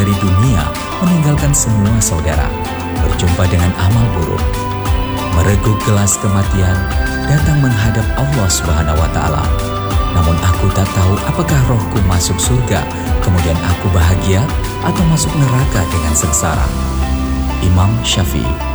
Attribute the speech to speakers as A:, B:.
A: dari dunia, meninggalkan semua saudara, berjumpa dengan amal buruk. Mereguk gelas kematian, datang menghadap Allah Subhanahu wa Ta'ala. Namun aku tak tahu apakah rohku masuk surga, kemudian aku bahagia, atau masuk neraka dengan sengsara. Imam Syafi'i.